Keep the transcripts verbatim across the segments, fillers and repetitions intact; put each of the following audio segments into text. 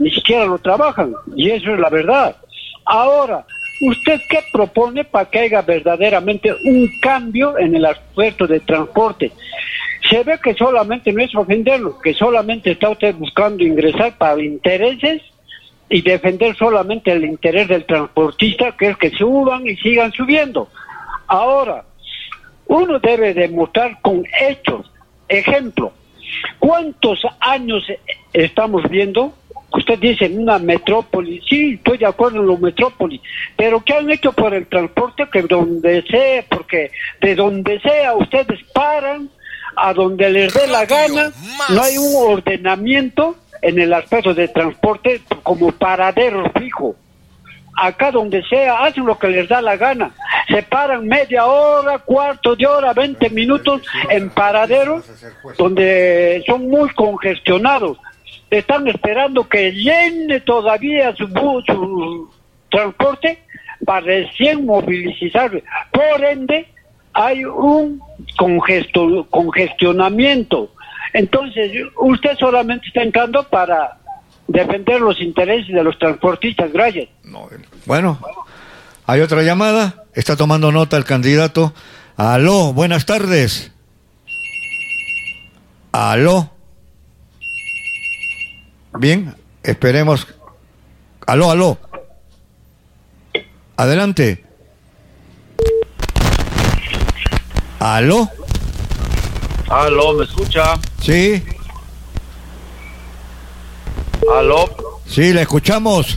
ni siquiera lo trabajan, y eso es la verdad. Ahora, ¿usted qué propone para que haya verdaderamente un cambio en el aspecto de transporte? Se ve que solamente no es ofenderlo, que solamente está usted buscando ingresar para intereses y defender solamente el interés del transportista, que es que suban y sigan subiendo. Ahora, uno debe demostrar con hechos. Ejemplo, ¿cuántos años estamos viendo? Usted dice en una metrópoli, sí, estoy de acuerdo en la metrópoli, pero ¿qué han hecho por el transporte? Que donde sea, porque de donde sea ustedes paran, a donde les dé la gana, no hay un ordenamiento en el aspecto de transporte como paradero fijo. Acá donde sea, hacen lo que les da la gana. Se paran media hora, cuarto de hora, veinte minutos en paraderos donde son muy congestionados. Están esperando que llene todavía su, su transporte para recién movilizarse. Por ende, hay un congesto, congestionamiento. Entonces, usted solamente está entrando para defender los intereses de los transportistas. Gracias. No, bueno, hay otra llamada. Está tomando nota el candidato. Aló, buenas tardes. Aló. Bien, esperemos. Aló, aló. Adelante. Aló. Aló, ¿me escucha? Sí. Aló. Sí, le escuchamos.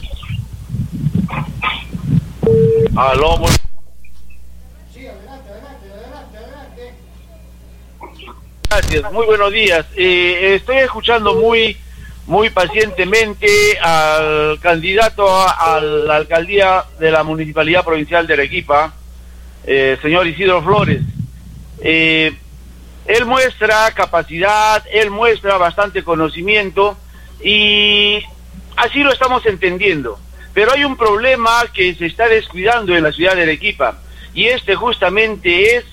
Aló. Muy... Sí, adelante, adelante, adelante, adelante. Gracias, muy buenos días. Eh, estoy escuchando muy, muy pacientemente al candidato a, a la alcaldía de la Municipalidad Provincial de Arequipa, eh, señor Isidro Flores. Eh, él muestra capacidad, él muestra bastante conocimiento y así lo estamos entendiendo. Pero hay un problema que se está descuidando en la ciudad de Arequipa y este justamente es,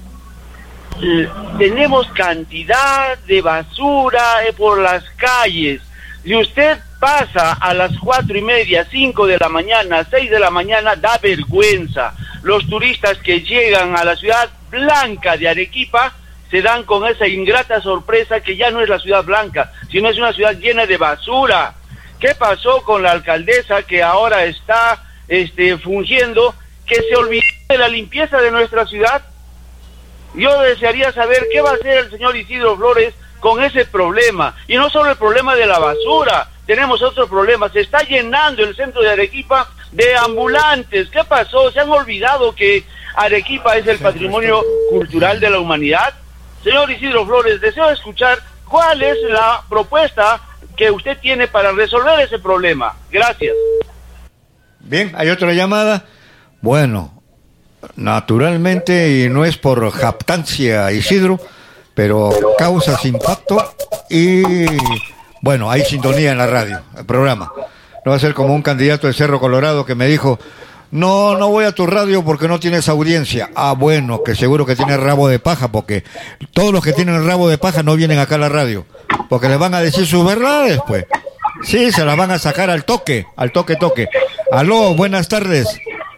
eh, tenemos cantidad de basura eh, por las calles. Si usted pasa a las cuatro y media, cinco de la mañana, seis de la mañana, da vergüenza. Los turistas que llegan a la ciudad blanca de Arequipa se dan con esa ingrata sorpresa que ya no es la ciudad blanca, sino es una ciudad llena de basura. ¿Qué pasó con la alcaldesa que ahora está este, fungiendo, que se olvidó de la limpieza de nuestra ciudad? Yo desearía saber qué va a hacer el señor Isidro Flores con ese problema. Y no solo el problema de la basura, tenemos otro problema. Se está llenando el centro de Arequipa de ambulantes. ¿Qué pasó? ¿Se han olvidado que Arequipa es el patrimonio cultural de la humanidad? Señor Isidro Flores, deseo escuchar cuál es la propuesta que usted tiene para resolver ese problema. Gracias. Bien, hay otra llamada. Bueno, naturalmente, y no es por jactancia, Isidro, pero causas impacto y, bueno, hay sintonía en la radio, el programa. No va a ser como un candidato de Cerro Colorado que me dijo, no, no voy a tu radio porque no tienes audiencia. Ah, bueno, que seguro que tienes rabo de paja, porque todos los que tienen rabo de paja no vienen acá a la radio, porque les van a decir sus verdades, pues. Sí, se las van a sacar al toque, al toque, toque. Aló, buenas tardes.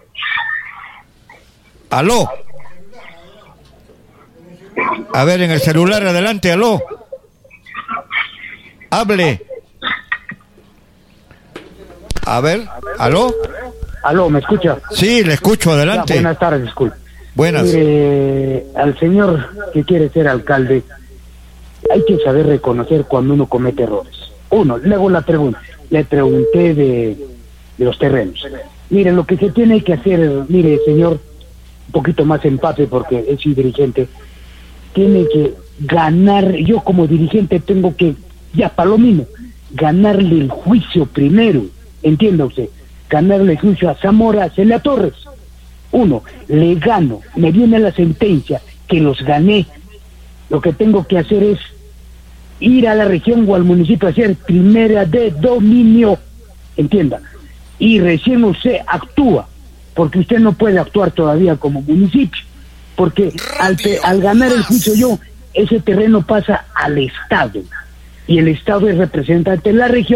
Aló. A ver, en el celular, adelante, aló. Hable. A ver, aló. Aló, ¿me escucha? Sí, le escucho, adelante. Ya, buenas tardes, disculpe. Buenas. Mire, al señor que quiere ser alcalde, hay que saber reconocer cuando uno comete errores. Uno, le hago la pregunta, le pregunté de, de los terrenos. Mire, lo que se tiene que hacer, mire, señor, un poquito más empate porque es un dirigente, tiene que ganar, yo como dirigente tengo que, ya para lo mismo, ganarle el juicio primero, entienda usted, ganarle el juicio a Zamora, a Celia Torres. Uno, le gano, me viene la sentencia que los gané, lo que tengo que hacer es ir a la región o al municipio a hacer primera de dominio, entienda, y recién usted actúa, porque usted no puede actuar todavía como municipio, porque al, al ganar el juicio yo, ese terreno pasa al Estado, y el Estado es representante de la región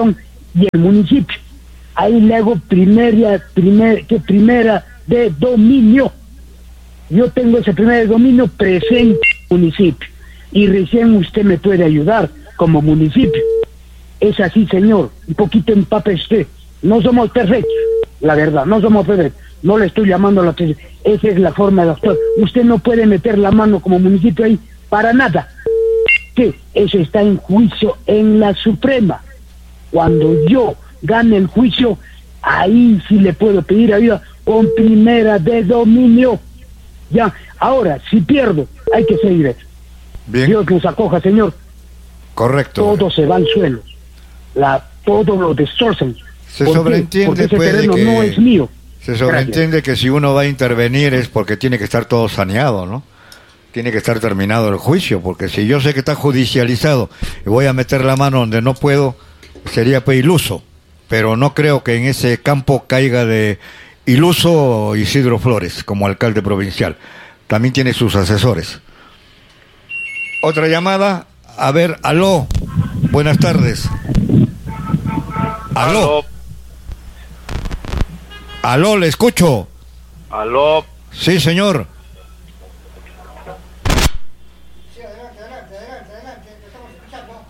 y el municipio. Ahí le hago primera, primer, que primera de dominio. Yo tengo ese primer dominio presente en el municipio y recién usted me puede ayudar como municipio. Es así, señor, un poquito empape usted. No somos perfectos, la verdad, no somos perfectos. No le estoy llamando a la atención. Esa es la forma de actuar. Usted no puede meter la mano como municipio ahí para nada. Que eso está en juicio en la Suprema. Cuando yo gane el juicio, ahí sí le puedo pedir ayuda con primera de dominio. Ya, ahora, si pierdo, hay que seguir eso. Bien. Dios nos acoja, señor. Correcto. Todo se va al suelo. La, todo lo destrozan. Se ¿Por qué? sobreentiende, Porque ese pues, de terreno que- no es mío. Se sobreentiende que si uno va a intervenir es porque tiene que estar todo saneado, ¿no? Tiene que estar terminado el juicio, porque si yo sé que está judicializado y voy a meter la mano donde no puedo, sería pues iluso. Pero no creo que en ese campo caiga de iluso Isidro Flores como alcalde provincial. También tiene sus asesores. Otra llamada. A ver, aló. Buenas tardes. Aló. Aló. Aló, le escucho. Aló. Sí, señor. Sí, adelante, adelante, adelante, adelante, te estamos escuchando.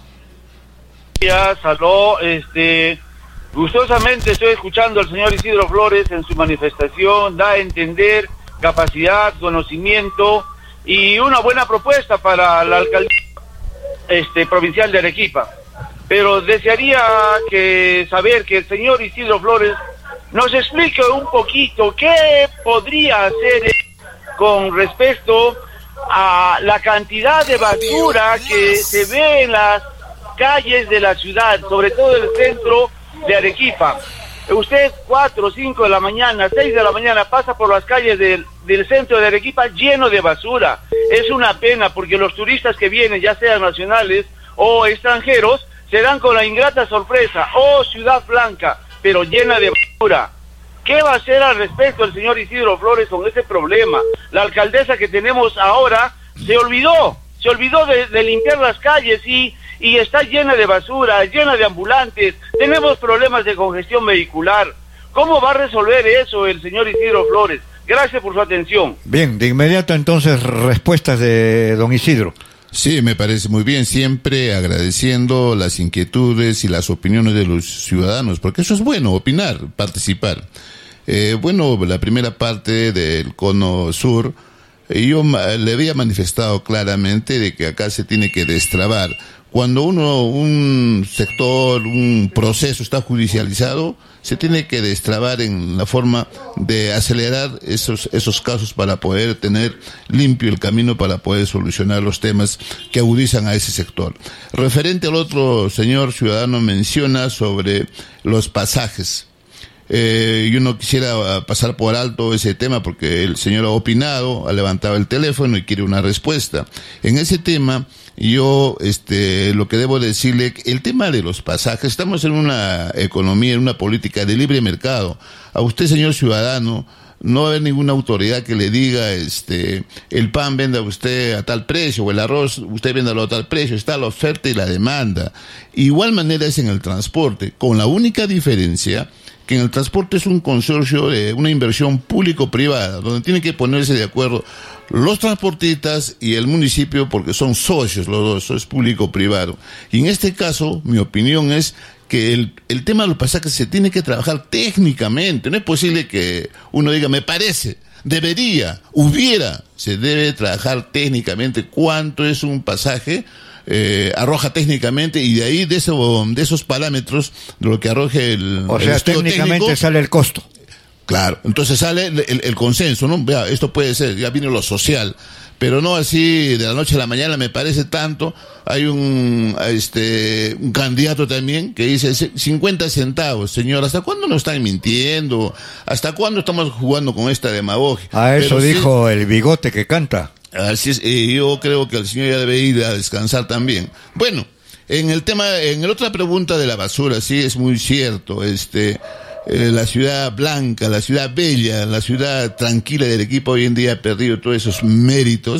Días, aló, este, gustosamente estoy escuchando al señor Isidro Flores en su manifestación, da a entender capacidad, conocimiento y una buena propuesta para la alcaldía este, provincial de Arequipa. Pero desearía que saber que el señor Isidro Flores nos explique un poquito qué podría hacer con respecto a la cantidad de basura que se ve en las calles de la ciudad, sobre todo el centro de Arequipa. Usted cuatro, cinco de la mañana, seis de la mañana pasa por las calles del, del centro de Arequipa lleno de basura. Es una pena porque los turistas que vienen, ya sean nacionales o extranjeros, se dan con la ingrata sorpresa, oh, Ciudad Blanca, pero llena de basura. ¿Qué va a hacer al respecto el señor Isidro Flores con ese problema? La alcaldesa que tenemos ahora se olvidó, se olvidó de, de limpiar las calles y, y está llena de basura, llena de ambulantes, tenemos problemas de congestión vehicular. ¿Cómo va a resolver eso el señor Isidro Flores? Gracias por su atención. Bien, de inmediato entonces respuestas de don Isidro. Sí, me parece muy bien, siempre agradeciendo las inquietudes y las opiniones de los ciudadanos, porque eso es bueno, opinar, participar. Eh, bueno, la primera parte del cono sur, eh, yo ma- le había manifestado claramente de que acá se tiene que destrabar. Cuando uno, un sector, un proceso está judicializado, se tiene que destrabar en la forma de acelerar esos, esos casos para poder tener limpio el camino para poder solucionar los temas que agudizan a ese sector. Referente al otro señor ciudadano menciona sobre los pasajes. Eh, yo no quisiera pasar por alto ese tema porque el señor ha opinado, ha levantado el teléfono y quiere una respuesta. En ese tema, yo, este, lo que debo decirle, el tema de los pasajes, estamos en una economía, en una política de libre mercado. A usted, señor ciudadano, no va a haber ninguna autoridad que le diga, este, el pan venda usted a tal precio, o el arroz usted véndalo a tal precio. Está la oferta y la demanda. Igual manera es en el transporte, con la única diferencia que en el transporte es un consorcio de una inversión público-privada, donde tienen que ponerse de acuerdo los transportistas y el municipio, porque son socios los dos, eso es público-privado. Y en este caso, mi opinión es que el, el tema de los pasajes se tiene que trabajar técnicamente. No es posible que uno diga, me parece, debería, hubiera. Se debe trabajar técnicamente cuánto es un pasaje, eh, arroja técnicamente, y de ahí, de, eso, de esos parámetros, de lo que arroje el O el sea, estudio técnicamente técnico, sale el costo. claro, entonces sale el, el, el consenso, ¿no? Vea, esto puede ser, ya viene lo social, pero no así de la noche a la mañana, me parece tanto. Hay un este un candidato también que dice cincuenta centavos, señor, ¿hasta cuándo nos están mintiendo? ¿Hasta cuándo estamos jugando con esta demagogia? A eso Pero sí, dijo el bigote que canta. así es, y yo creo que el señor ya debe ir a descansar también. Bueno, en el tema, en la otra pregunta de la basura, sí es muy cierto, este, eh, la ciudad blanca, la ciudad bella, la ciudad tranquila del equipo hoy en día ha perdido todos esos méritos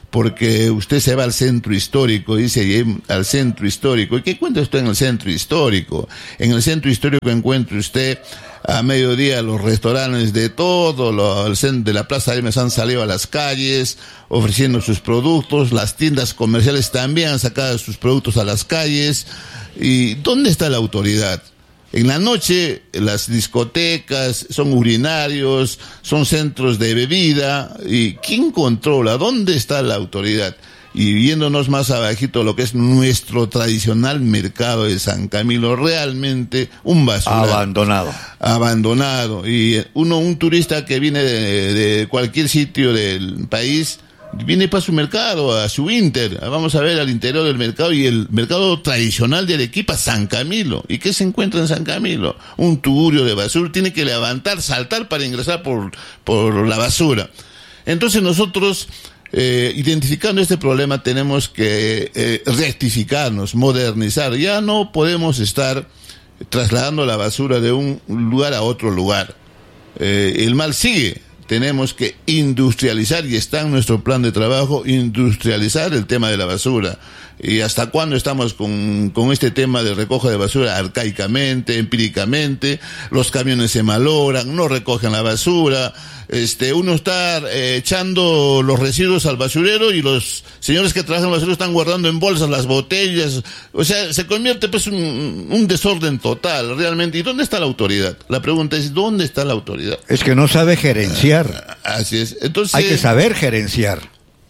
porque usted se va al centro histórico, dice al centro histórico. ¿Y qué encuentra usted en el centro histórico? En el centro histórico encuentra usted a mediodía los restaurantes de todo lo, el centro de la Plaza de Armas han salido a las calles ofreciendo sus productos, las tiendas comerciales también han sacado sus productos a las calles. ¿Y dónde está la autoridad? En la noche las discotecas son urinarios, son centros de bebida. ¿Y quién controla? ¿Dónde está la autoridad? Y viéndonos más abajito lo que es nuestro tradicional mercado de San Camilo, realmente un basural. Abandonado. Abandonado. Y uno, un turista que viene de, de cualquier sitio del país, viene para su mercado, a su Inter, vamos a ver al interior del mercado y el mercado tradicional de Arequipa, San Camilo. ¿Y qué se encuentra en San Camilo? Un tugurio de basura, tiene que levantar, saltar para ingresar por, por la basura. Entonces nosotros, eh, identificando este problema, tenemos que eh, rectificarnos, modernizar. Ya no podemos estar trasladando la basura de un lugar a otro lugar. Eh, el mal sigue. Tenemos que industrializar, y está en nuestro plan de trabajo, industrializar el tema de la basura. ¿Y hasta cuándo estamos con, con este tema de recoge de basura arcaicamente, empíricamente? Los camiones se malogran, no recogen la basura, este, uno está eh, echando los residuos al basurero y los señores que trabajan en el basurero están guardando en bolsas las botellas. O sea, se convierte pues un, un desorden total, realmente. ¿Y dónde está la autoridad? La pregunta es, ¿dónde está la autoridad? Es que no sabe gerenciar. Ah, así es. Entonces, hay que saber gerenciar.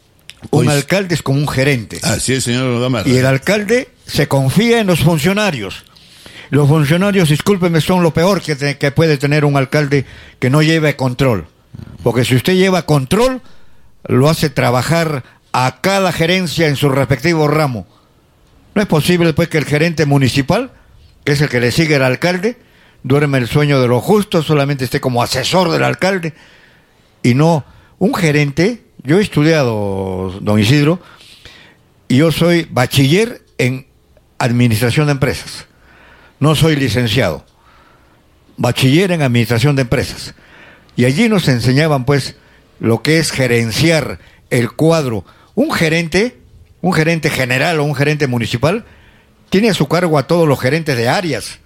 Un pues, alcalde es como un gerente. Así es, señor Gamarra. Y el alcalde se confía en los funcionarios. Los funcionarios, discúlpeme, son lo peor que, te, que puede tener un alcalde que no lleve control. Porque si usted lleva control, lo hace trabajar a cada gerencia en su respectivo ramo. No es posible pues que el gerente municipal, que es el que le sigue al alcalde, duerme el sueño de lo justo, solamente esté como asesor del alcalde. Y no, un gerente... Yo he estudiado, don Isidro, y yo soy bachiller en administración de empresas. No soy licenciado. Bachiller en administración de empresas. Y allí nos enseñaban, pues, lo que es gerenciar el cuadro. Un gerente, un gerente general o un gerente municipal, tiene a su cargo a todos los gerentes de áreas.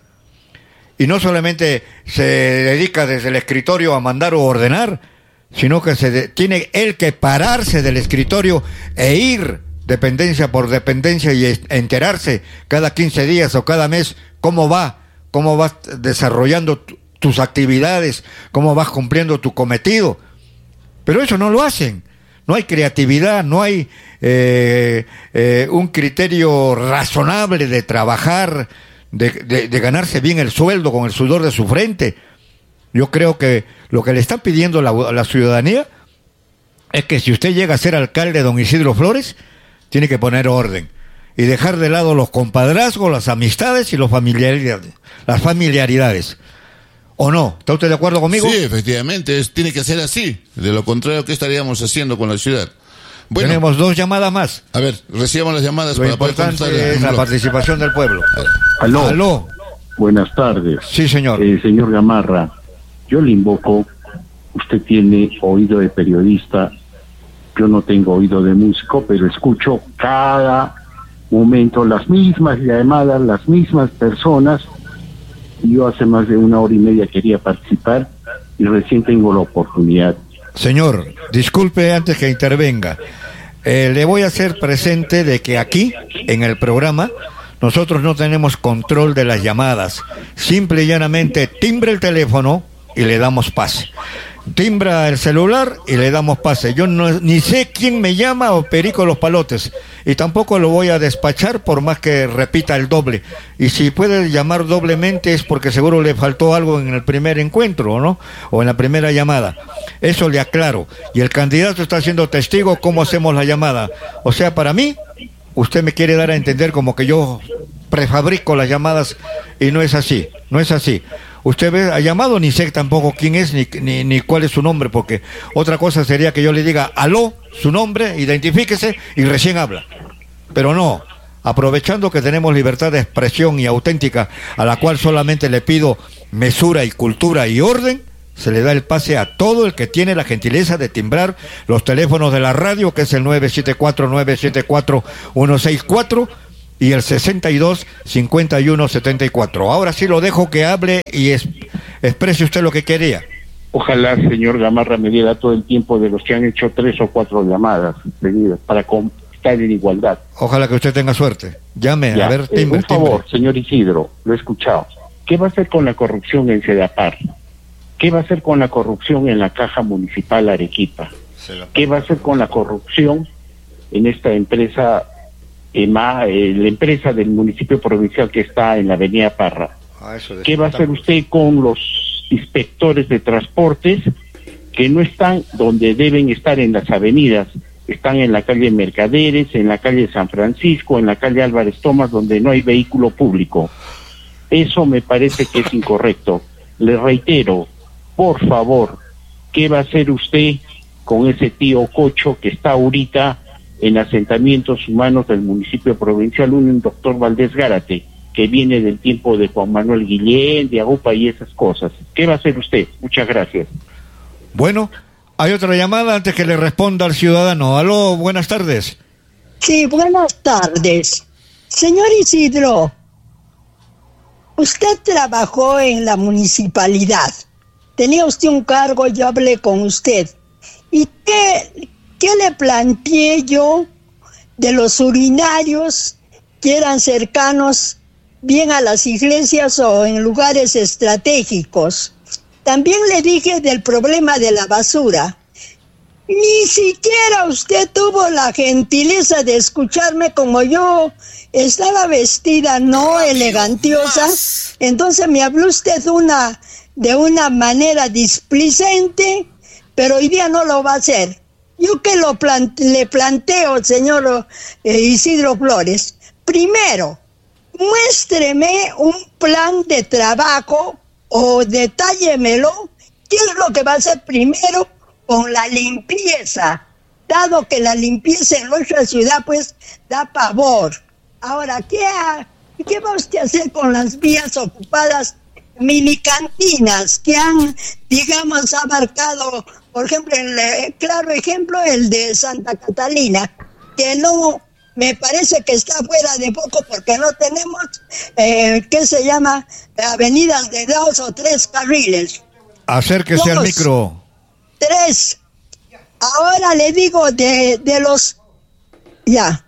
Y no solamente se dedica desde el escritorio a mandar o ordenar, sino que se de, tiene él que pararse del escritorio e ir dependencia por dependencia y es, enterarse cada quince días o cada mes cómo va, cómo vas desarrollando t- tus actividades, cómo vas cumpliendo tu cometido. Pero eso no lo hacen. No hay creatividad, no hay eh, eh, un criterio razonable de trabajar, de, de, de ganarse bien el sueldo con el sudor de su frente. Yo creo que lo que le están pidiendo la, la ciudadanía es que si usted llega a ser alcalde, don Isidro Flores, tiene que poner orden y dejar de lado los compadrazgos, las amistades y los familiaridades, las familiaridades. ¿O no? ¿Está usted de acuerdo conmigo? Sí, efectivamente, es, tiene que ser así. De lo contrario, ¿qué estaríamos haciendo con la ciudad? Bueno, tenemos dos llamadas más. A ver, recibamos las llamadas. Lo para importante poder es la participación del pueblo. Aló. Aló. Buenas tardes. Sí, señor. Eh, señor Gamarra, yo le invoco, usted tiene oído de periodista, yo no tengo oído de músico, pero escucho cada momento las mismas llamadas, las mismas personas. Yo hace más de una hora y media quería participar y recién tengo la oportunidad. Señor, disculpe antes que intervenga. Eh, le voy a hacer presente de que aquí, en el programa, nosotros no tenemos control de las llamadas. Simple y llanamente timbre el teléfono y le damos pase. Timbra el celular y le damos pase. Yo no, ni sé quién me llama o Perico Los Palotes, y tampoco lo voy a despachar por más que repita el doble. Y si puede llamar doblemente es porque seguro le faltó algo en el primer encuentro, ¿no? O en la primera llamada. Eso le aclaro. Y el candidato está siendo testigo cómo hacemos la llamada. O sea, para mí, usted me quiere dar a entender como que yo prefabrico las llamadas, y no es así, no es así. Usted ve, ha llamado, ni sé tampoco quién es, ni, ni, ni cuál es su nombre, porque otra cosa sería que yo le diga, aló, su nombre, identifíquese, y recién habla. Pero no, aprovechando que tenemos libertad de expresión y auténtica, a la cual solamente le pido mesura y cultura y orden, se le da el pase a todo el que tiene la gentileza de timbrar los teléfonos de la radio, que es el nueve siete cuatro, nueve siete cuatro, uno seis cuatro y el sesenta y dos, cincuenta y uno, setenta y cuatro. Ahora sí lo dejo que hable y es, exprese usted lo que quería. Ojalá, señor Gamarra, me diera todo el tiempo de los que han hecho tres o cuatro llamadas seguidas para estar en igualdad. Ojalá que usted tenga suerte. Llame, Ya, a ver, timbre, eh, por favor, timbre. señor Isidro, lo he escuchado. ¿Qué va a hacer con la corrupción en Sedapar? ¿Qué va a hacer con la corrupción en la Caja Municipal Arequipa? ¿Qué va a hacer con la corrupción en esta empresa, EMA, eh, la empresa del municipio provincial que está en la Avenida Parra? Ah, eso de ¿Qué va a hacer usted con los inspectores de transportes que no están donde deben estar en las avenidas? Están en la calle Mercaderes, en la calle San Francisco, en la calle Álvarez Thomas, donde no hay vehículo público. Eso me parece que es incorrecto. Le reitero, por favor, ¿qué va a hacer usted con ese tío Cocho que está ahorita en asentamientos humanos del municipio provincial, un doctor Valdés Gárate, que viene del tiempo de Juan Manuel Guillén, de Agupa y esas cosas? ¿Qué va a hacer usted? Muchas gracias. Bueno, hay otra llamada antes que le responda al ciudadano. Aló, buenas tardes. Sí, buenas tardes. Señor Isidro, usted trabajó en la municipalidad. Tenía usted un cargo, yo hablé con usted. ¿Y qué, qué le planteé yo de los urinarios que eran cercanos bien a las iglesias o en lugares estratégicos? También le dije del problema de la basura. Ni siquiera usted tuvo la gentileza de escucharme como yo estaba vestida, no elegantiosa. Entonces me habló usted una, de una manera displicente, pero hoy día no lo va a hacer. Yo que lo plante, le planteo, señor eh, Isidro Flores, primero, muéstreme un plan de trabajo o detállemelo, qué es lo que va a hacer primero con la limpieza, dado que la limpieza en nuestra ciudad pues da pavor. Ahora, ¿qué, ha, qué va usted a hacer con las vías ocupadas, mini cantinas que han, digamos, abarcado, por ejemplo, el claro ejemplo, el de Santa Catalina, que no, me parece que está fuera de poco porque no tenemos, eh, ¿qué se llama? Avenidas de dos o tres carriles. Acérquese Dos, al micro. Tres. Ahora le digo de, de los... Ya.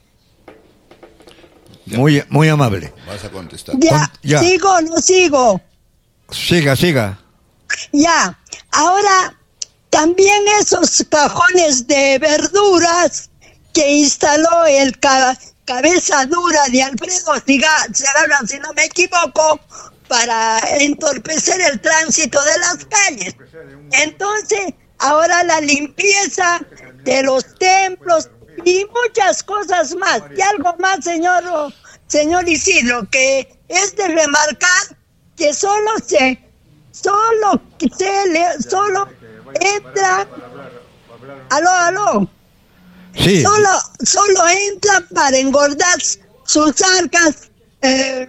Muy, muy amable. Vas a contestar. Ya, Con- ya. ¿sigo o no sigo? Siga, siga. Ya. Ahora, también esos cajones de verduras que instaló el ca- cabeza dura de Alfredo Segarra, si no me equivoco, para entorpecer el tránsito de las calles. Entonces, ahora la limpieza de los templos y muchas cosas más. Y algo más, señor, señor Isidro, que es de remarcar que solo se, solo se le, solo entra, aló, aló, Sí. solo, solo entra para engordar sus arcas, eh,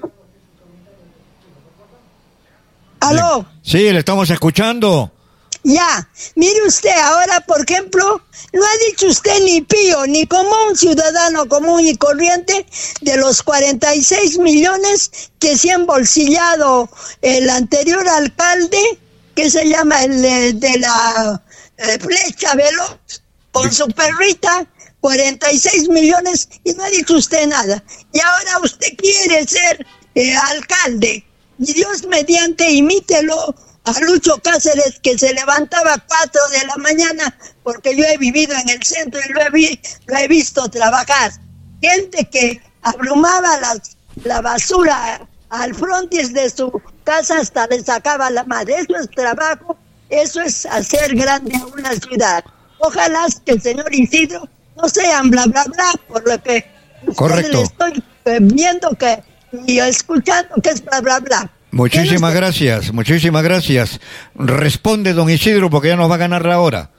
aló. Sí, le estamos escuchando. Ya, mire usted, ahora, por ejemplo, no ha dicho usted ni pío, ni como un ciudadano común y corriente de los cuarenta y seis millones que se han bolsillado el anterior alcalde, que se llama el eh, de la eh, Flecha Veloz, con su perrita, cuarenta y seis millones, y no ha dicho usted nada. Y ahora usted quiere ser eh, alcalde, y Dios mediante, imítelo a Lucho Cáceres, que se levantaba a cuatro de la mañana, porque yo he vivido en el centro y lo he, vi, lo he visto trabajar. Gente que abrumaba las, la basura al frontis de su casa hasta le sacaba la madre. Eso es trabajo, eso es hacer grande a una ciudad. Ojalá que el señor Isidro no sean bla, bla, bla, por lo que Correcto. le estoy eh, viendo que y escuchando que es bla, bla, bla. Muchísimas gracias, muchísimas gracias. Responde don Isidro porque ya nos va a ganar la hora.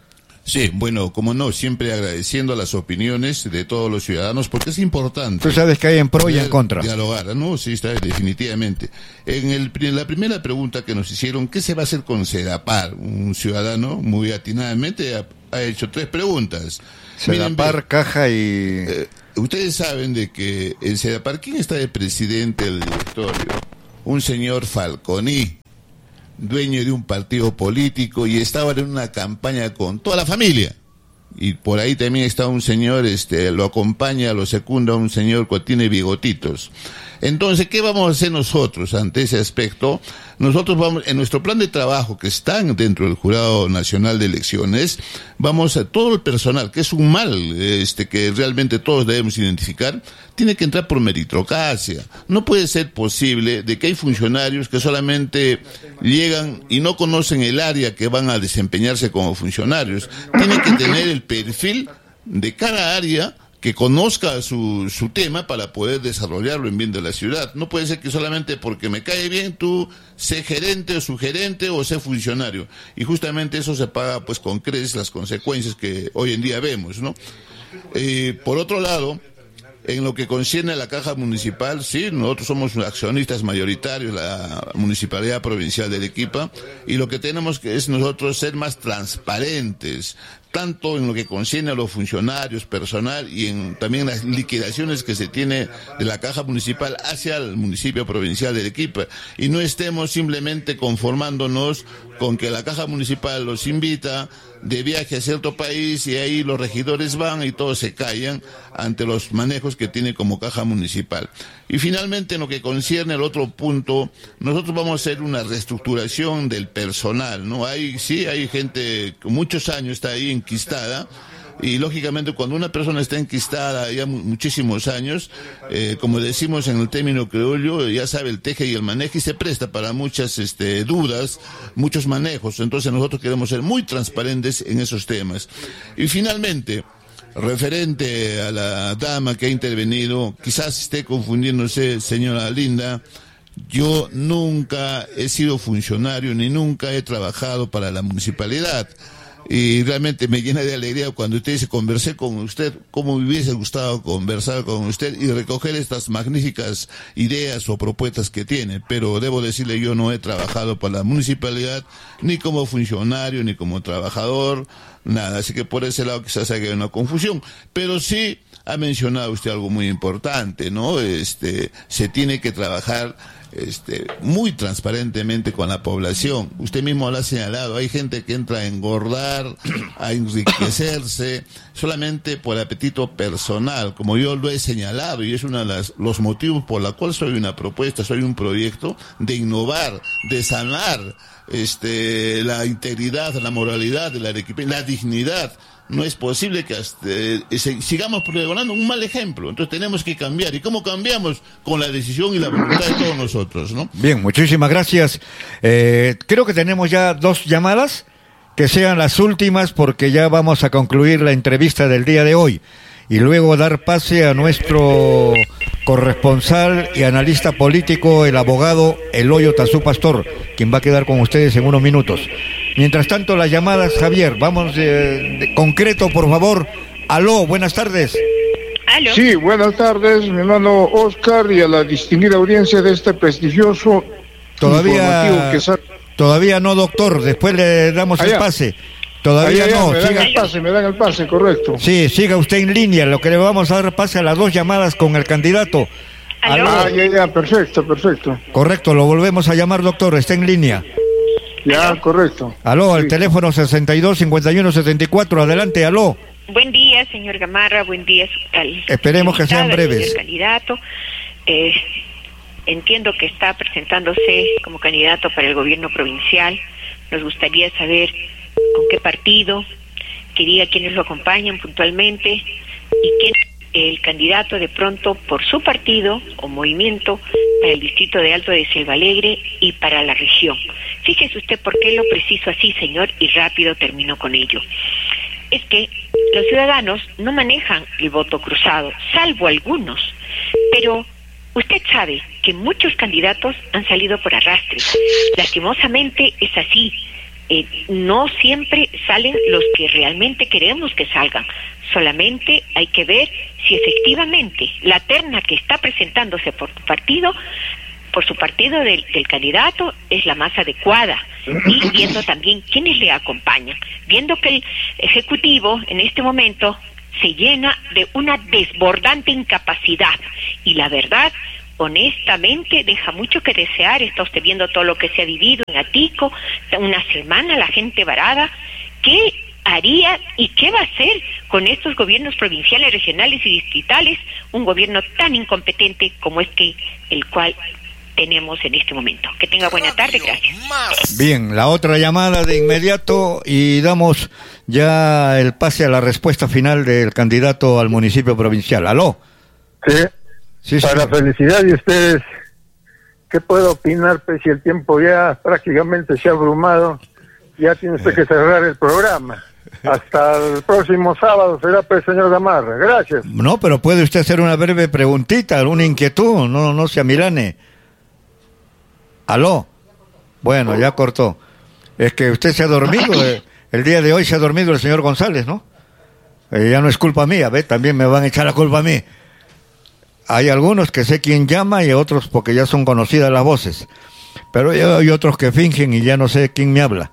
Sí, bueno, como no, siempre agradeciendo las opiniones de todos los ciudadanos, porque es importante. Tú sabes que hay en pro y en contra. Dialogar, ¿no? Sí, está, definitivamente. En el, la primera pregunta que nos hicieron, ¿qué se va a hacer con Sedapar? Un ciudadano muy atinadamente ha, ha hecho tres preguntas. Sedapar, Miren, Caja y... Eh, ustedes saben de que en Sedapar, ¿quién está de presidente del directorio? Un señor Falconi, dueño de un partido político, y estaba en una campaña con toda la familia. Y por ahí también está un señor, este, lo acompaña, lo secunda un señor que tiene bigotitos. Entonces, ¿qué vamos a hacer nosotros ante ese aspecto? Nosotros vamos, en nuestro plan de trabajo que están dentro del Jurado Nacional de Elecciones, vamos a todo el personal, que es un mal, este, que realmente todos debemos identificar, tiene que entrar por meritocracia. No puede ser posible de que hay funcionarios que solamente llegan y no conocen el área que van a desempeñarse como funcionarios. Tienen que tener el perfil de cada área, que conozca su, su tema para poder desarrollarlo en bien de la ciudad. No puede ser que solamente porque me cae bien tú sé gerente o sugerente o sé funcionario. Y justamente eso se paga pues con creces las consecuencias que hoy en día vemos, ¿no? Eh, por otro lado, en lo que concierne a la caja municipal, sí, nosotros somos accionistas mayoritarios, la Municipalidad Provincial de Arequipa, y lo que tenemos que es nosotros ser más transparentes, tanto en lo que concierne a los funcionarios, personal, y en también las liquidaciones que se tiene de la caja municipal hacia el municipio provincial de Arequipa, y no estemos simplemente conformándonos con que la caja municipal los invita de viaje a cierto país y ahí los regidores van y todos se callan ante los manejos que tiene como caja municipal. Y finalmente, en lo que concierne al otro punto, nosotros vamos a hacer una reestructuración del personal, ¿no? Hay, sí, hay gente que muchos años está ahí enquistada, y lógicamente cuando una persona está enquistada ya muchísimos años, eh, como decimos en el término criollo, ya sabe el teje y el maneje y se presta para muchas este, dudas, muchos manejos. Entonces nosotros queremos ser muy transparentes en esos temas. Y finalmente, referente a la dama que ha intervenido, quizás esté confundiéndose, señora Linda, yo nunca he sido funcionario ni nunca he trabajado para la municipalidad. Y realmente me llena de alegría cuando usted dice, conversé con usted, cómo me hubiese gustado conversar con usted y recoger estas magníficas ideas o propuestas que tiene. Pero debo decirle, yo no he trabajado para la municipalidad, ni como funcionario, ni como trabajador, nada. Así que por ese lado quizás haya una confusión. Pero sí ha mencionado usted algo muy importante, ¿no? Este, se tiene que trabajar Este, muy transparentemente con la población. Usted mismo lo ha señalado, hay gente que entra a engordar, a enriquecerse solamente por apetito personal, como yo lo he señalado, y es uno de las, los motivos por los cuales soy una propuesta, soy un proyecto de innovar, de sanar este, la integridad, la moralidad de la Arequipa, la dignidad. No es posible que hasta, eh, sigamos pregonando un mal ejemplo. Entonces tenemos que cambiar. ¿Y cómo cambiamos? Con la decisión y la voluntad de todos nosotros, ¿no? Bien, muchísimas gracias. Eh, creo que tenemos ya dos llamadas, que sean las últimas, porque ya vamos a concluir la entrevista del día de hoy. Y luego dar pase a nuestro corresponsal y analista político, el abogado Eloyo Tazú Pastor, quien va a quedar con ustedes en unos minutos. Mientras tanto, las llamadas, Javier, vamos de, de concreto, por favor. Aló, buenas tardes. ¿Aló? Sí, buenas tardes, mi hermano Oscar, y a la distinguida audiencia de este prestigioso Todavía, que sa- todavía no, doctor, después le damos allá. el pase. Todavía allá, no. Me siga... dan el pase, me dan el pase, correcto. Sí, siga usted en línea, lo que le vamos a dar pase a las dos llamadas con el candidato. ¿Aló? Ah, ya, ya, perfecto, perfecto. Correcto, lo volvemos a llamar, doctor, está en línea. Ya, ¿Aló? correcto. Aló, al sí. Teléfono sesenta y dos, cincuenta y uno, setenta y cuatro, adelante, aló. Buen día, señor Gamarra, buen día. Al, Esperemos que sean breves. Señor candidato, eh, entiendo que está presentándose como candidato para el gobierno provincial. Nos gustaría saber con qué partido, que diga quiénes lo acompañan puntualmente y quién el candidato de pronto por su partido o movimiento para el distrito de Alto de Selva Alegre y para la región. Fíjese usted por qué lo preciso así, señor, y rápido termino con ello. Es que los ciudadanos no manejan el voto cruzado, salvo algunos, pero usted sabe que muchos candidatos han salido por arrastre. Lastimosamente es así, eh, no siempre salen los que realmente queremos que salgan. Solamente hay que ver si efectivamente la terna que está presentándose por tu partido, por su partido del, del candidato, es la más adecuada, y viendo también quiénes le acompañan, viendo que el Ejecutivo en este momento se llena de una desbordante incapacidad, y la verdad, honestamente, deja mucho que desear. Está usted viendo todo lo que se ha vivido en Atico, una semana la gente varada. ¿Qué haría y qué va a hacer con estos gobiernos provinciales, regionales y distritales? Un gobierno tan incompetente como este, el cual tenemos en este momento. Que tenga buena tarde, gracias. Bien, la otra llamada de inmediato y damos ya el pase a la respuesta final del candidato al municipio provincial. ¿Aló? Sí, sí para señor. felicidad de ustedes. ¿Qué puedo opinar, pues, si el tiempo ya prácticamente se ha abrumado? Ya tiene usted que cerrar el programa. Hasta el próximo sábado será, pues, señor Gamarra. Gracias. No, pero puede usted hacer una breve preguntita, alguna inquietud, no, no se amilane. ¿Aló? Bueno, ya cortó. Es que usted se ha dormido, eh, el día de hoy se ha dormido el señor González, ¿no? Eh, ya no es culpa mía, ¿ve? También me van a echar la culpa a mí. Hay algunos que sé quién llama y otros porque ya son conocidas las voces. Pero hay otros que fingen y ya no sé quién me habla.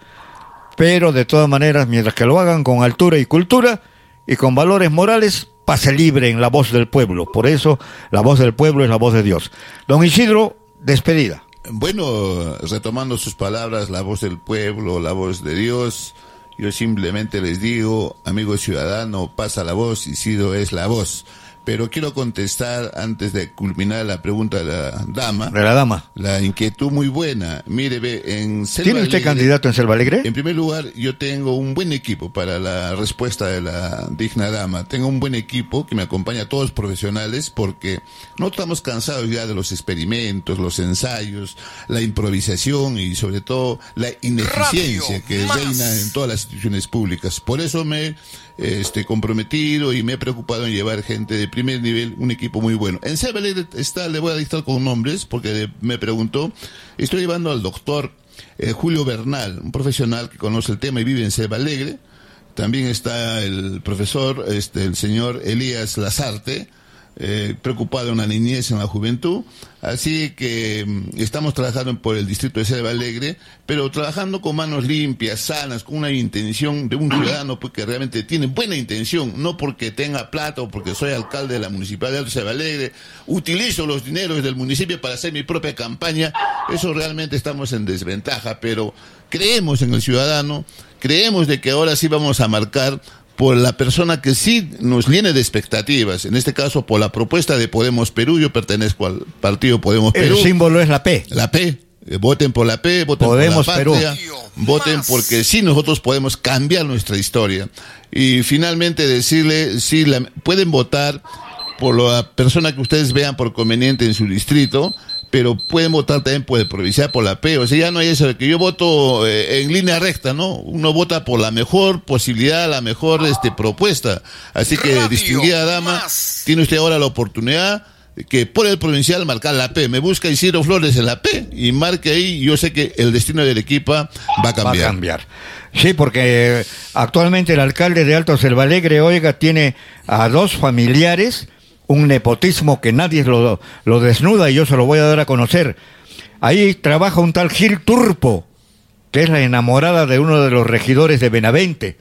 Pero de todas maneras, mientras que lo hagan con altura y cultura y con valores morales, pase libre en la voz del pueblo. Por eso, la voz del pueblo es la voz de Dios. Don Isidro, despedida. Bueno, retomando sus palabras, la voz del pueblo, la voz de Dios, yo simplemente les digo, amigo ciudadano, pasa la voz, Isidro es la voz. Pero quiero contestar, antes de culminar la pregunta de la dama. De la dama. La inquietud muy buena. Mire, ve, en Selva ¿Tiene usted Alegre, candidato en Selva Alegre? En primer lugar, yo tengo un buen equipo para la respuesta de la digna dama. Tengo un buen equipo que me acompaña, todos profesionales, porque no estamos cansados ya de los experimentos, los ensayos, la improvisación y sobre todo la ineficiencia que reina en todas las instituciones públicas. Por eso me he este, comprometido y me he preocupado en llevar gente de primer nivel, un equipo muy bueno. En Selva Alegre está, le voy a dictar con nombres, porque me preguntó, estoy llevando al doctor eh, Julio Bernal, un profesional que conoce el tema y vive en Selva Alegre. También está el profesor, este, el señor Elías Lazarte, eh, preocupado en la niñez, en la juventud. Así que mm, estamos trabajando por el distrito de Selva Alegre, pero trabajando con manos limpias, sanas, con una intención de un ciudadano pues, que realmente tiene buena intención, no porque tenga plata o porque soy alcalde de la Municipalidad de Selva Alegre, utilizo los dineros del municipio para hacer mi propia campaña. Eso realmente estamos en desventaja, pero creemos en el ciudadano, creemos de que ahora sí vamos a marcar por la persona que sí nos llene de expectativas, en este caso por la propuesta de Podemos Perú. Yo pertenezco al partido Podemos Perú. El símbolo es la P. La P. Eh, voten por la P, voten Podemos por la patria, Perú. Voten porque sí nosotros podemos cambiar nuestra historia. Y finalmente decirle, sí, la, pueden votar por la persona que ustedes vean por conveniente en su distrito, pero pueden votar también por el provincial, por la P. O sea, ya no hay eso de que yo voto eh, en línea recta, ¿no? Uno vota por la mejor posibilidad, la mejor este propuesta. Así que, Radio distinguida dama, más. Tiene usted ahora la oportunidad que por el provincial marcar la P. Me busca Isidro Flores en la P y marque ahí. Yo sé que el destino del equipo va a cambiar. Va a cambiar. Sí, porque actualmente el alcalde de Alto Selva Alegre, oiga, tiene a dos familiares, un nepotismo que nadie lo, lo desnuda y yo se lo voy a dar a conocer. Ahí trabaja un tal Gil Turpo, que es la enamorada de uno de los regidores de Benavente.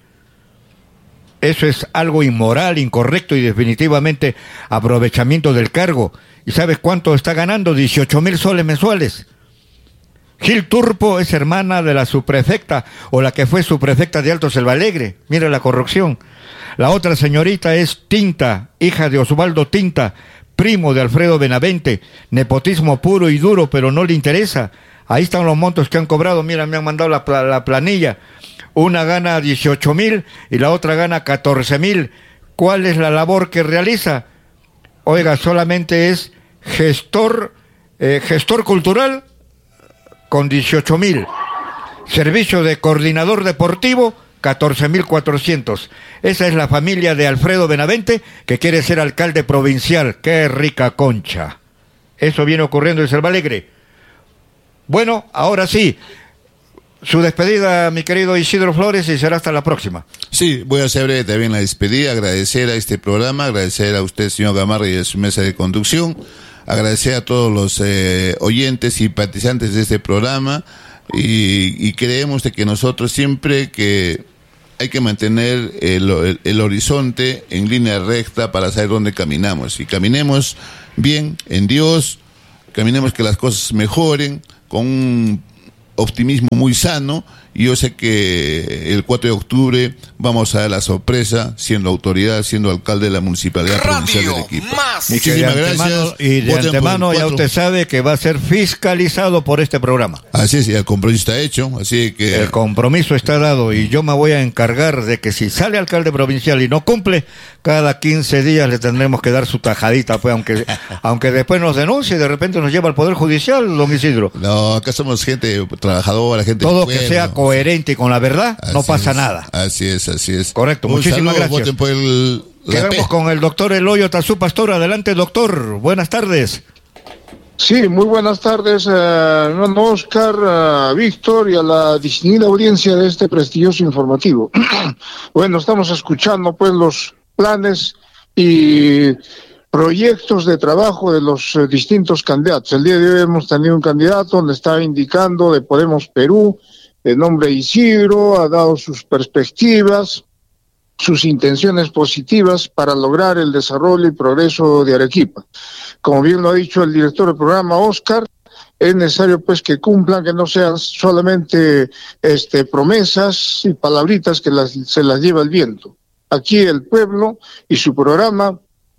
Eso es algo inmoral, incorrecto y definitivamente aprovechamiento del cargo. ¿Y sabes cuánto está ganando? dieciocho mil soles mensuales. Gil Turpo es hermana de la subprefecta o la que fue subprefecta de Alto Selva Alegre. Mira la corrupción. La otra señorita es Tinta, hija de Osvaldo Tinta, primo de Alfredo Benavente. Nepotismo puro y duro, pero no le interesa. Ahí están los montos que han cobrado. Mira, me han mandado la, la planilla. Una gana dieciocho mil y la otra gana catorce mil. ¿Cuál es la labor que realiza? Oiga, solamente es gestor, eh, gestor cultural con dieciocho mil. Servicio de coordinador deportivo, catorce mil cuatrocientos. Esa es la familia de Alfredo Benavente, que quiere ser alcalde provincial. ¡Qué rica concha! Eso viene ocurriendo en Selva Alegre. Bueno, ahora sí, su despedida, mi querido Isidro Flores, y será hasta la próxima. Sí, voy a hacer breve también la despedida, agradecer a este programa, agradecer a usted, señor Gamarra, y a su mesa de conducción, agradecer a todos los eh, oyentes y participantes de este programa, y, y creemos de que nosotros siempre que hay que mantener el, el, el horizonte en línea recta para saber dónde caminamos, y caminemos bien en Dios, caminemos que las cosas mejoren, con un optimismo muy sano, y yo sé que el cuatro de octubre vamos a dar la sorpresa, siendo autoridad, siendo alcalde de la Municipalidad Provincial de Arequipa. Muchísimas gracias. Y de antemano ya usted sabe que va a ser fiscalizado por este programa. Así es, el compromiso está hecho, así que... El compromiso está dado, y yo me voy a encargar de que si sale alcalde provincial y no cumple, cada quince días le tendremos que dar su tajadita, pues, aunque aunque después nos denuncie, de repente nos lleva al Poder Judicial, don Isidro. No, acá somos gente trabajadora, gente... Todo que sea coherente y con la verdad, así no pasa es, nada. Así es, así es. Correcto, un muchísimas saludo, gracias. Voten por el, Quedamos con el doctor Eloyo Tazú Pastor. Adelante, doctor. Buenas tardes. Sí, muy buenas tardes, eh, Oscar, a Víctor y a la distinguida audiencia de este prestigioso informativo. Bueno, estamos escuchando pues los planes y proyectos de trabajo de los eh, distintos candidatos. El día de hoy hemos tenido un candidato donde está indicando de Podemos Perú, de nombre Isidro, ha dado sus perspectivas, sus intenciones positivas para lograr el desarrollo y progreso de Arequipa. Como bien lo ha dicho el director del programa, Oscar, es necesario pues que cumplan, que no sean solamente este, promesas y palabritas que las, se las lleva el viento. Aquí el pueblo y su programa,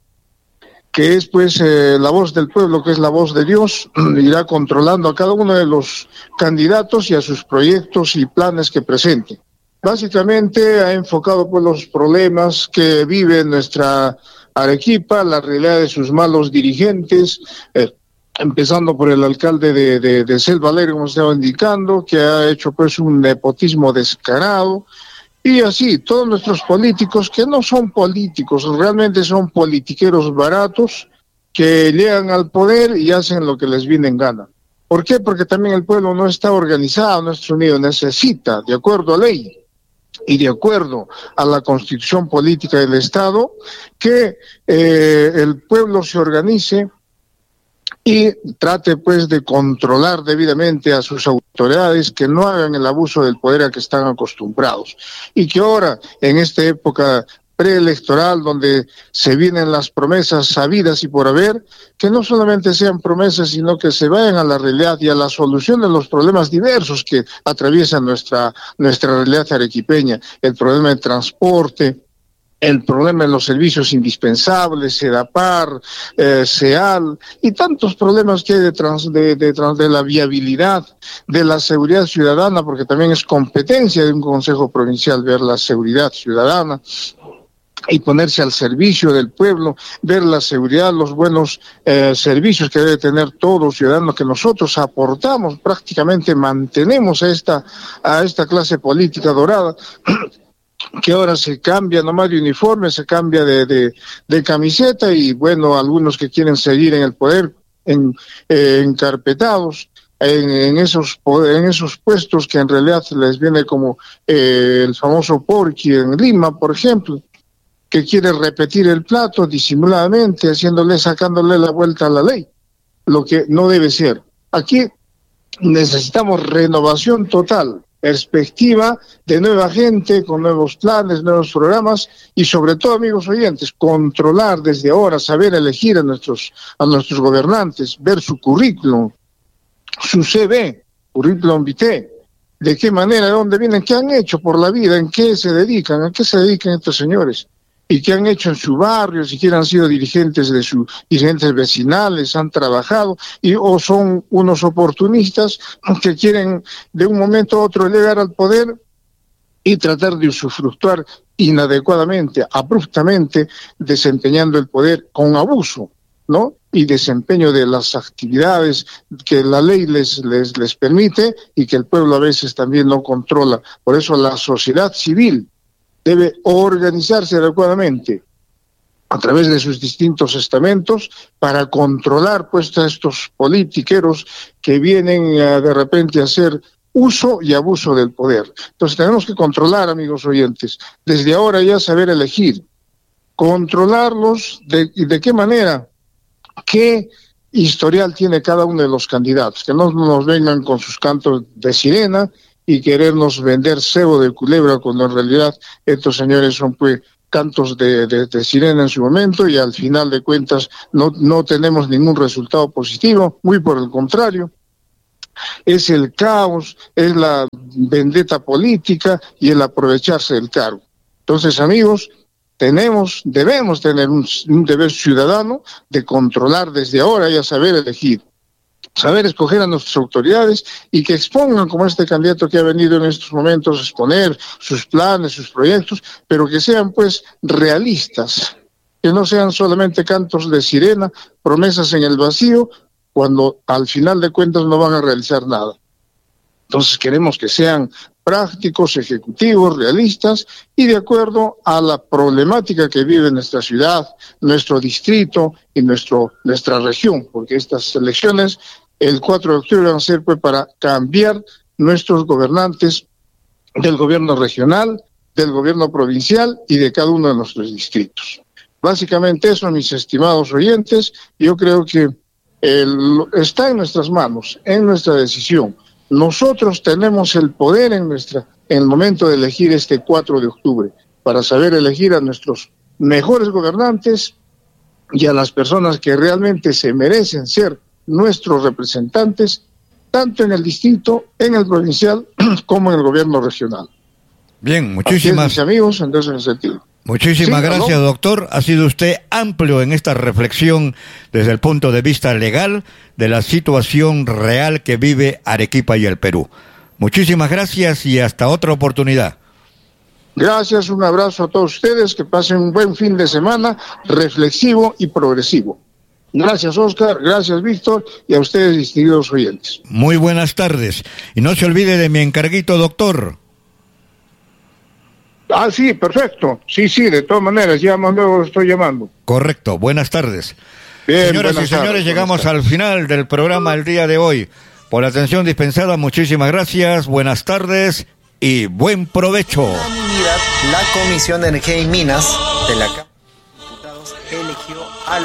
que es pues eh, la voz del pueblo, que es la voz de Dios, irá controlando a cada uno de los candidatos y a sus proyectos y planes que presenten. Básicamente ha enfocado pues los problemas que vive nuestra Arequipa, la realidad de sus malos dirigentes, eh, empezando por el alcalde de, de, de Selva Alegre, como estaba indicando, que ha hecho pues un nepotismo descarado, y así todos nuestros políticos que no son políticos, realmente son politiqueros baratos que llegan al poder y hacen lo que les viene en gana. ¿Por qué? Porque también el pueblo no está organizado, no está unido, necesita, de acuerdo a ley y de acuerdo a la constitución política del Estado, que eh, el pueblo se organice y trate pues de controlar debidamente a sus autoridades, que no hagan el abuso del poder a que están acostumbrados, y que ahora, en esta época preelectoral, donde se vienen las promesas sabidas y por haber, que no solamente sean promesas, sino que se vayan a la realidad y a la solución de los problemas diversos que atraviesan nuestra, nuestra realidad arequipeña, el problema de transporte, el problema de los servicios indispensables, SEDAPAR, eh, SEAL, y tantos problemas que hay detrás de, de, de, de la viabilidad, de la seguridad ciudadana, porque también es competencia de un Consejo Provincial ver la seguridad ciudadana y ponerse al servicio del pueblo, ver la seguridad, los buenos eh, servicios que debe tener todo ciudadano, que nosotros aportamos, prácticamente mantenemos a esta, a esta clase política dorada, que ahora se cambia nomás de uniforme, se cambia de, de, de camiseta, y bueno, algunos que quieren seguir en el poder, en, eh, encarpetados, en, en, esos, en esos puestos que en realidad les viene como eh, el famoso Porqui en Lima, por ejemplo, que quiere repetir el plato disimuladamente, haciéndole, sacándole la vuelta a la ley, lo que no debe ser. Aquí necesitamos renovación total, perspectiva de nueva gente, con nuevos planes, nuevos programas, y sobre todo, amigos oyentes, controlar desde ahora, saber elegir a nuestros, a nuestros gobernantes, ver su currículum, su C V, currículum vitae, de qué manera, de dónde vienen, qué han hecho por la vida, en qué se dedican, a qué se dedican estos señores, y qué han hecho en su barrio, si quieren han sido dirigentes de sus dirigentes vecinales, han trabajado, y o son unos oportunistas que quieren de un momento a otro llegar al poder y tratar de usufructuar inadecuadamente, abruptamente, desempeñando el poder con abuso, ¿no? Y desempeño de las actividades que la ley les, les, les permite y que el pueblo a veces también no controla. Por eso la sociedad civil debe organizarse adecuadamente a través de sus distintos estamentos para controlar pues a estos politiqueros que vienen uh, de repente a hacer uso y abuso del poder. Entonces tenemos que controlar, amigos oyentes, desde ahora ya saber elegir, controlarlos de, y de qué manera, qué historial tiene cada uno de los candidatos, que no nos vengan con sus cantos de sirena y querernos vender cebo de culebra, cuando en realidad estos señores son pues cantos de, de, de sirena en su momento, y al final de cuentas no, no tenemos ningún resultado positivo, muy por el contrario. Es el caos, es la vendetta política y el aprovecharse del cargo. Entonces, amigos, tenemos, debemos tener un, un deber ciudadano de controlar desde ahora y a saber elegir, saber escoger a nuestras autoridades y que expongan, como este candidato que ha venido en estos momentos, a exponer sus planes, sus proyectos, pero que sean pues realistas, que no sean solamente cantos de sirena, promesas en el vacío, cuando al final de cuentas no van a realizar nada. Entonces queremos que sean prácticos, ejecutivos, realistas y de acuerdo a la problemática que vive nuestra ciudad, nuestro distrito y nuestro, nuestra región, porque estas elecciones el cuatro de octubre van a ser pues para cambiar nuestros gobernantes del gobierno regional, del gobierno provincial y de cada uno de nuestros distritos. Básicamente eso, mis estimados oyentes. Yo creo que el, está en nuestras manos, en nuestra decisión. Nosotros tenemos el poder en nuestra en el momento de elegir este cuatro de octubre, para saber elegir a nuestros mejores gobernantes y a las personas que realmente se merecen ser nuestros representantes, tanto en el distrito, en el provincial, como en el gobierno regional. Bien, muchísimas gracias, amigos, entonces en ese sentido. Muchísimas sí, gracias, ¿no? doctor. Ha sido usted amplio en esta reflexión desde el punto de vista legal de la situación real que vive Arequipa y el Perú. Muchísimas gracias y hasta otra oportunidad. Gracias, un abrazo a todos ustedes, que pasen un buen fin de semana, reflexivo y progresivo. Gracias, Oscar, gracias, Víctor, y a ustedes, distinguidos oyentes. Muy buenas tardes. Y no se olvide de mi encarguito, doctor. Ah, sí, perfecto. Sí, sí, de todas maneras, ya luego estoy llamando. Correcto, buenas tardes. Bien, Señoras buenas y señores, tardes, llegamos al final del programa el día de hoy. Por la atención dispensada, muchísimas gracias, buenas tardes y buen provecho. La Comisión de Energía y Minas de la Cámara de Diputados eligió